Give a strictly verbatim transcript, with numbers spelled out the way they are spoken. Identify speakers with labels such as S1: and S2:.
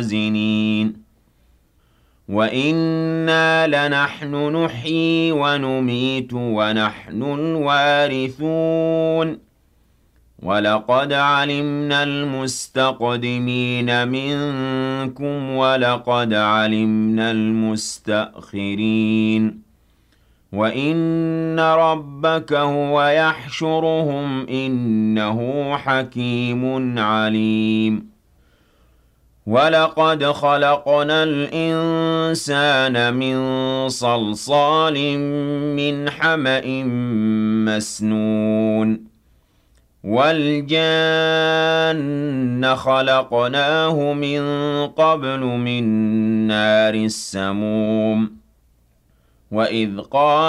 S1: الْمُوازِنِينَ وَإِنَّا لَنَحْنُ نُحْيِي وَنُمِيتُ وَنَحْنُ الْوَارِثُونَ وَلَقَدْ عَلِمْنَا الْمُسْتَقْدِمِينَ مِنكُمْ وَلَقَدْ عَلِمْنَا الْمُسْتَأْخِرِينَ وَإِنَّ رَبَّكَ هُوَ يَحْشُرُهُمْ إِنَّهُ حَكِيمٌ عَلِيمٌ وَلَقَدْ خَلَقْنَا الْإِنسَانَ مِنْ صَلْصَالٍ مِنْ حَمَإٍ مَسْنُونٍ وَالْجَانَّ خَلَقْنَاهُ مِنْ قَبْلُ مِنْ نَارِ السَّمُومِ وَإِذْ قَالَ